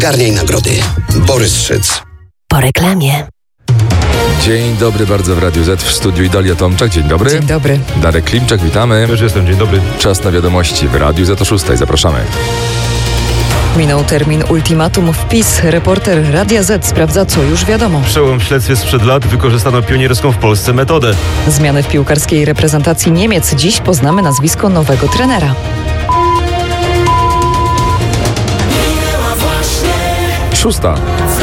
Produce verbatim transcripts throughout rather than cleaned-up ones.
Garniaj nagrody. Borys Szyc. Po reklamie. Dzień dobry bardzo w Radiu Z, w studiu Idalia Tomczak. Dzień dobry. Dzień dobry. Darek Klimczak, witamy. Też jestem, dzień dobry. Czas na wiadomości w Radiu Z o szóstej. Zapraszamy. Minął termin ultimatum w PiS. Reporter Radia Z sprawdza, co już wiadomo. Przełom w śledztwie sprzed lat wykorzystano pionierską w Polsce metodę. Zmiany w piłkarskiej reprezentacji Niemiec. Dziś poznamy nazwisko nowego trenera. Szósta.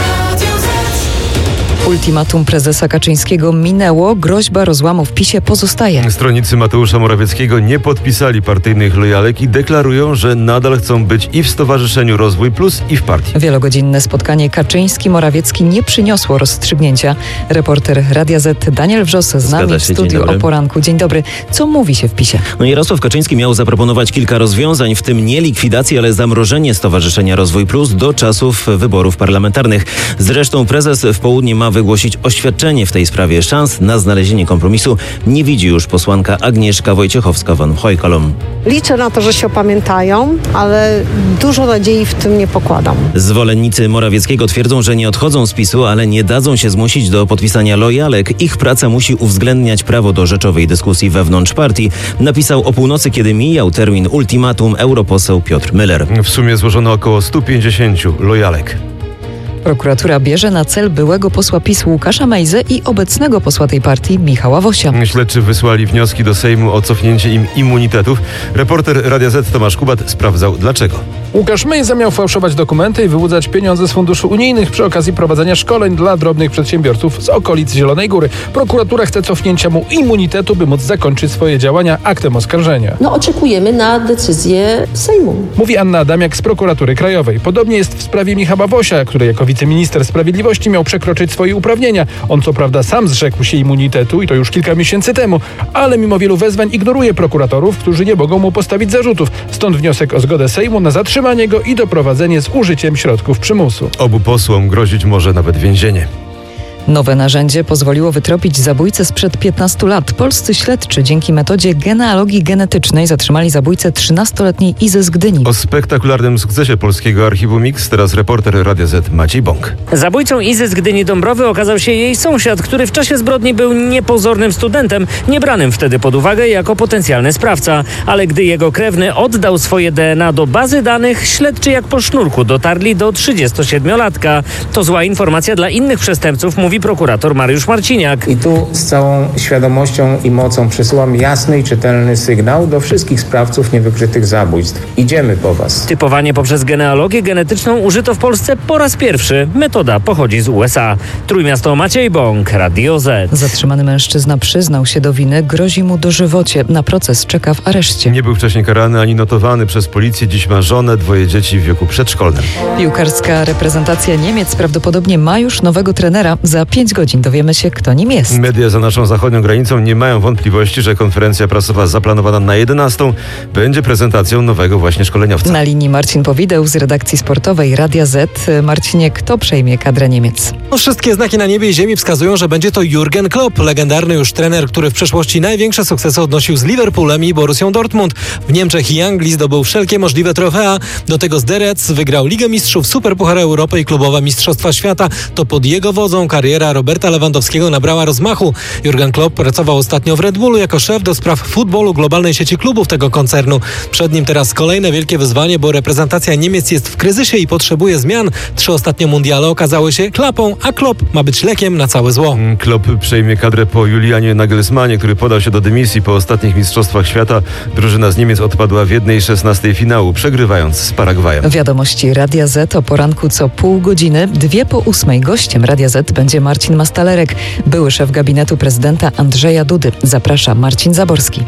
Ultimatum prezesa Kaczyńskiego minęło. Groźba rozłamu w PiSie pozostaje. Stronnicy Mateusza Morawieckiego nie podpisali partyjnych lojalek i deklarują, że nadal chcą być i w Stowarzyszeniu Rozwój Plus, i w partii. Wielogodzinne spotkanie Kaczyński-Morawiecki nie przyniosło rozstrzygnięcia. Reporter Radia Z Daniel Wrzos z nami w studiu o poranku. Dzień dobry. Co mówi się w PiSie? No Jarosław Kaczyński miał zaproponować kilka rozwiązań, w tym nie likwidacji, ale zamrożenie Stowarzyszenia Rozwój Plus do czasów wyborów parlamentarnych. Zresztą prezes w południe ma wygłosić oświadczenie w tej sprawie. Szans na znalezienie kompromisu nie widzi już posłanka Agnieszka Wojciechowska-von Hojkolom. Liczę na to, że się opamiętają, ale dużo nadziei w tym nie pokładam. Zwolennicy Morawieckiego twierdzą, że nie odchodzą z PiSu, ale nie dadzą się zmusić do podpisania lojalek. Ich praca musi uwzględniać prawo do rzeczowej dyskusji wewnątrz partii. Napisał o północy, kiedy mijał termin ultimatum europoseł Piotr Müller. W sumie złożono około stu pięćdziesięciu lojalek. Prokuratura bierze na cel byłego posła PiS Łukasza Mejzę i obecnego posła tej partii Michała Wosia. Śledczy wysłali wnioski do Sejmu o cofnięcie im immunitetów. Reporter Radia Z Tomasz Kubat sprawdzał dlaczego. Łukasz Mejza miał fałszować dokumenty i wyłudzać pieniądze z funduszy unijnych przy okazji prowadzenia szkoleń dla drobnych przedsiębiorców z okolic Zielonej Góry. Prokuratura chce cofnięcia mu immunitetu, by móc zakończyć swoje działania aktem oskarżenia. No oczekujemy na decyzję Sejmu. Mówi Anna Adamiak z Prokuratury Krajowej. Podobnie jest w sprawie Michała Wosia, który jako wiceminister sprawiedliwości miał przekroczyć swoje uprawnienia. On co prawda sam zrzekł się immunitetu i to już kilka miesięcy temu, ale mimo wielu wezwań ignoruje prokuratorów, którzy nie mogą mu postawić zarzutów. Stąd wniosek o zgodę Sejmu na zatrzymanie go i doprowadzenie z użyciem środków przymusu. Obu posłom grozić może nawet więzienie. Nowe narzędzie pozwoliło wytropić zabójcę sprzed piętnastu lat. Polscy śledczy dzięki metodzie genealogii genetycznej zatrzymali zabójcę trzynastoletniej Izy z Gdyni. O spektakularnym sukcesie polskiego archiwum X teraz reporter Radia Z Maciej Bąk. Zabójcą Izy z Gdyni Dąbrowy okazał się jej sąsiad, który w czasie zbrodni był niepozornym studentem, niebranym wtedy pod uwagę jako potencjalny sprawca. Ale gdy jego krewny oddał swoje D N A do bazy danych, śledczy jak po sznurku dotarli do trzydziestosiedmiolatka. To zła informacja dla innych przestępców, mówi prokurator Mariusz Marciniak. I tu z całą świadomością i mocą przesyłam jasny i czytelny sygnał do wszystkich sprawców niewykrytych zabójstw. Idziemy po was. Typowanie poprzez genealogię genetyczną użyto w Polsce po raz pierwszy. Metoda pochodzi z U S A. Trójmiasto Maciej Bąk, Radio Z. Zatrzymany mężczyzna przyznał się do winy, grozi mu dożywocie. Na proces czeka w areszcie. Nie był wcześniej karany ani notowany przez policję. Dziś ma żonę, dwoje dzieci w wieku przedszkolnym. Piłkarska reprezentacja Niemiec prawdopodobnie ma już nowego trenera. Za pięć godzin dowiemy się, kto nim jest. Media za naszą zachodnią granicą nie mają wątpliwości, że konferencja prasowa zaplanowana na jedenastą będzie prezentacją nowego właśnie szkoleniowca. Na linii Marcin Powideł z redakcji sportowej Radia Z. Marcinie, kto przejmie kadrę Niemiec? No, wszystkie znaki na niebie i ziemi wskazują, że będzie to Jurgen Klopp, legendarny już trener, który w przeszłości największe sukcesy odnosił z Liverpoolem i Borussią Dortmund. W Niemczech i Anglii zdobył wszelkie możliwe trofea. Do tego z The Reds wygrał Ligę Mistrzów, Superpuchar Europy i klubowe Mistrzostwa Świata. To pod jego wodzą kariera Roberta Lewandowskiego nabrała rozmachu. Jurgen Klopp pracował ostatnio w Red Bullu jako szef do spraw futbolu globalnej sieci klubów tego koncernu. Przed nim teraz kolejne wielkie wyzwanie, bo reprezentacja Niemiec jest w kryzysie i potrzebuje zmian. Trzy ostatnie mundiale okazały się klapą, a Klopp ma być lekiem na całe zło. Klopp przejmie kadrę po Julianie Nagelsmanie, który podał się do dymisji po ostatnich mistrzostwach świata. Drużyna z Niemiec odpadła w jednej szesnastej finału, przegrywając z Paragwajem. Wiadomości Radia Z o poranku co pół godziny. Dwie po ósmej gościem Radia Z będzie Marcin Mastalerek, były szef gabinetu prezydenta Andrzeja Dudy. Zaprasza Marcin Zaborski.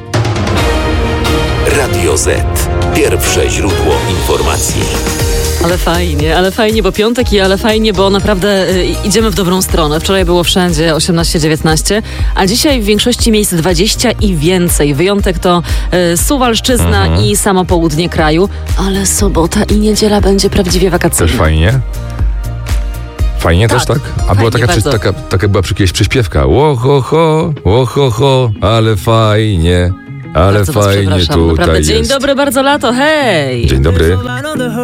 Radio Z. Pierwsze źródło informacji. Ale fajnie, ale fajnie, bo piątek i ale fajnie, bo naprawdę y, idziemy w dobrą stronę. Wczoraj było wszędzie osiemnaście dziewiętnaście, a dzisiaj w większości miejsc dwadzieścia i więcej. Wyjątek to y, Suwalszczyzna mhm. i samo południe kraju, ale sobota i niedziela będzie prawdziwie wakacyjna. Też fajnie. Fajnie tak, też, tak? A fajnie, była taka, przy, taka, taka była przy kiedyś przyśpiewka. Łoho-ho, łoho-ho, ale fajnie, ale bardzo fajnie tutaj naprawdę. Dzień jest. dobry, bardzo lato, hej! Dzień dobry.